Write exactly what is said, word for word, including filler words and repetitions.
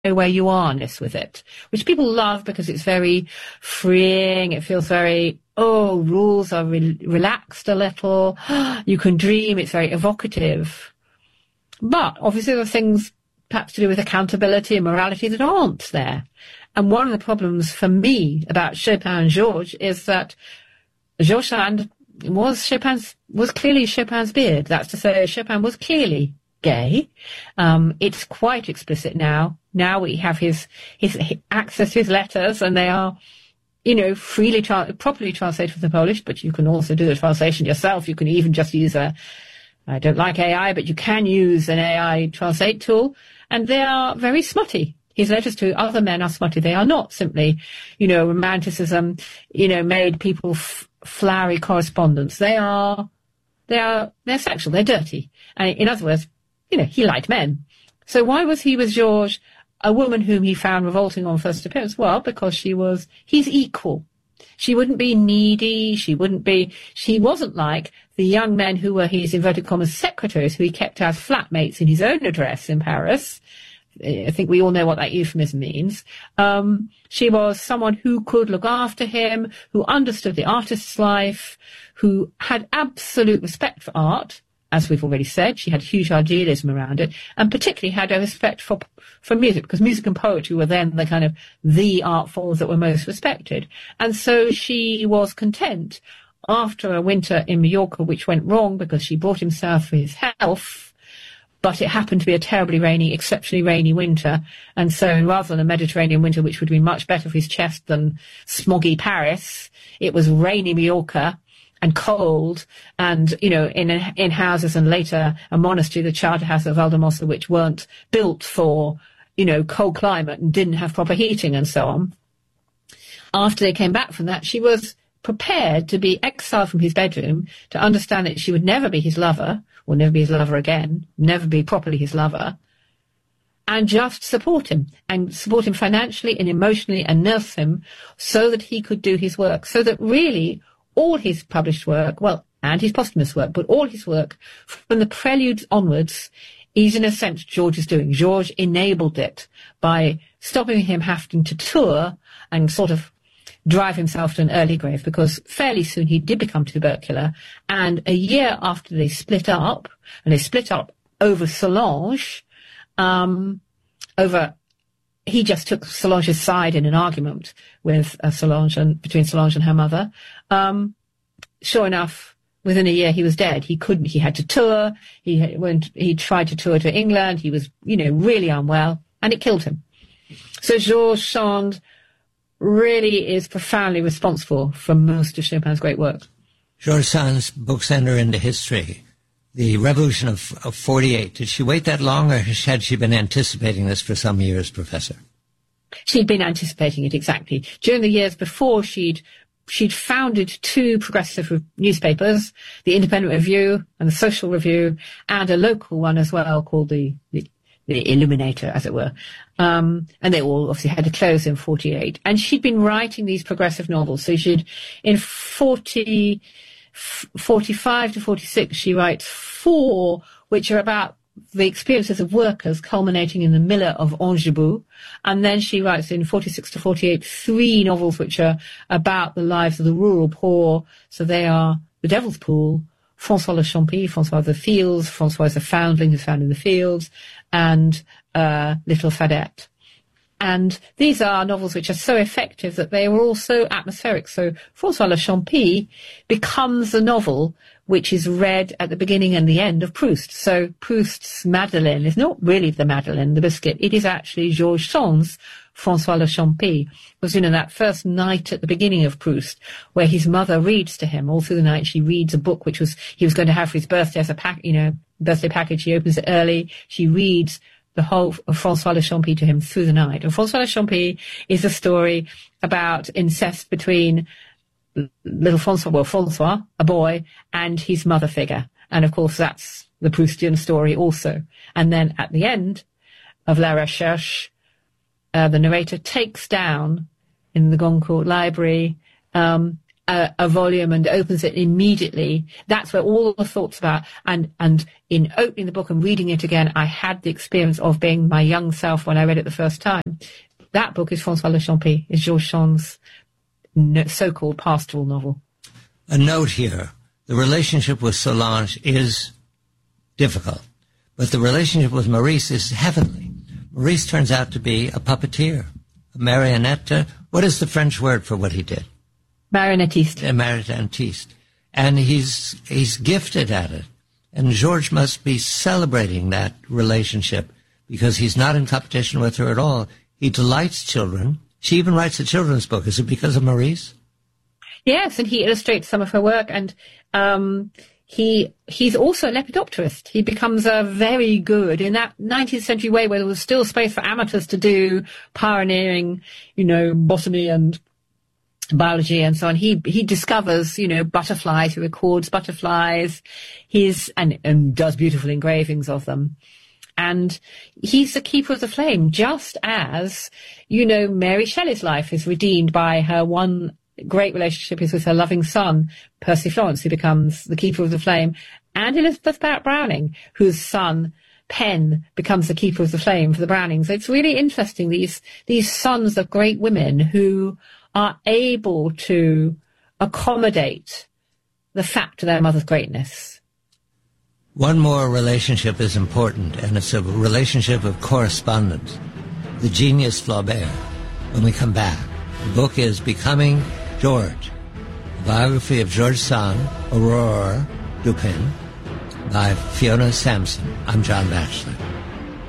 where you are-ness with it, which people love because it's very freeing. It feels very, oh, rules are re- relaxed a little. You can dream. It's very evocative. But obviously there are things perhaps to do with accountability and morality that aren't there. And one of the problems for me about Chopin and Georges is that Georges Sand was Chopin's, was clearly Chopin's beard. That's to say, Chopin was clearly gay. Um, it's quite explicit now. Now we have his, his, his access to his letters, and they are, you know, freely, tra- properly translated from the Polish, but you can also do the translation yourself. You can even just use a, I don't like A I, but you can use an A I translate tool, and they are very smutty. His letters to other men are smutty. They are not simply, you know, romanticism, you know, made people f- flowery correspondence. They are, they are, they're sexual. They're dirty. And in other words, you know, he liked men. So why was he with Georges, a woman whom he found revolting on first appearance? Well, because she was, he's equal. She wouldn't be needy. She wouldn't be, she wasn't like the young men who were his inverted commas secretaries who he kept as flatmates in his own address in Paris. I think we all know what that euphemism means. Um, she was someone who could look after him, who understood the artist's life, who had absolute respect for art. As we've already said, she had huge idealism around it, and particularly had a respect for for music, because music and poetry were then the kind of the art forms that were most respected. And so she was content after a winter in Mallorca, which went wrong because she brought him south for his health, but it happened to be a terribly rainy, exceptionally rainy winter. And so rather than a Mediterranean winter, which would be much better for his chest than smoggy Paris, it was rainy Mallorca and cold, and, you know, in in houses, and later a monastery, the charter house of Valdemossa, which weren't built for, you know, cold climate and didn't have proper heating and so on. After they came back from that, she was prepared to be exiled from his bedroom, to understand that she would never be his lover, or never be his lover again, never be properly his lover, and just support him, and support him financially and emotionally, and nurse him so that he could do his work, so that really all his published work, well, and his posthumous work, but all his work from the Preludes onwards is in a sense George's doing. George enabled it by stopping him having to tour and sort of drive himself to an early grave, because fairly soon he did become tubercular, and a year after they split up, and they split up over Solange, um, over, he just took Solange's side in an argument with uh, Solange, and between Solange and her mother. Um, sure enough, within a year he was dead. He couldn't, he had to tour, he went, he tried to tour to England, he was, you know, really unwell, and it killed him. So Georges Sand really is profoundly responsible for most of Chopin's great work. Georges Sand's books enter into history. The Revolution of, of forty-eight, did she wait that long, or had she been anticipating this for some years, Professor? She'd been anticipating it, exactly. During the years before, she'd she'd founded two progressive newspapers, the Independent Review and the Social Review, and a local one as well called the, the, the Illuminator, as it were. Um, and they all obviously had to close in forty-eight. And she'd been writing these progressive novels. So she'd, in forty, forty-five to forty-six, she writes four, which are about the experiences of workers, culminating in The Miller of Angebou. And then she writes in forty-six to forty-eight three novels which are about the lives of the rural poor. So they are The Devil's Pool, François Le Champy, François of the Fields, François is a foundling who's found in the fields, and uh, Little Fadette. And these are novels which are so effective that they were all so atmospheric. So François Le Champy becomes a novel which is read at the beginning and the end of Proust. So Proust's Madeleine is not really the Madeleine, the biscuit. It is actually Georges Sand's François Le Champy. It was, you know, that first night at the beginning of Proust, where his mother reads to him. All through the night, she reads a book which was he was going to have for his birthday as a pack, you know, birthday package. She opens it early. She reads the whole of François Le Champy to him through the night. And François Le Champy is a story about incest between little François, well, François, a boy, and his mother figure. And of course, that's the Proustian story also. And then at the end of La Recherche, uh, the narrator takes down in the Goncourt Library um, a, a volume and opens it immediately, that's where all the thoughts about, and, and in opening the book and reading it again, I had the experience of being my young self when I read it the first time. That book is François Le Champi, is Georges Sand's so-called pastoral novel. A note here, the relationship with Solange is difficult, but the relationship with Maurice is heavenly. Maurice turns out to be a puppeteer, a marionette. What is the French word for what he did? Marionettiste. A marionettiste. And he's, he's gifted at it. And Georges must be celebrating that relationship because he's not in competition with her at all. He delights children. She even writes a children's book. Is it because of Maurice? Yes, and he illustrates some of her work, and um, he he's also a lepidopterist. He becomes a very good, in that nineteenth century way where there was still space for amateurs to do pioneering, you know, botany and biology and so on. He he discovers, you know, butterflies. He records butterflies. He's and, and does beautiful engravings of them. And he's the keeper of the flame, just as, you know, Mary Shelley's life is redeemed by her one great relationship is with her loving son, Percy Florence, who becomes the keeper of the flame, and Elizabeth Browning, whose son, Pen, becomes the keeper of the flame for the Brownings. It's really interesting, these these sons of great women who are able to accommodate the fact of their mother's greatness. One more relationship is important, and it's a relationship of correspondence. The genius Flaubert. When we come back, the book is Becoming George, a biography of George Sand, Aurore Dupin, by Fiona Sampson. I'm John Batchelor.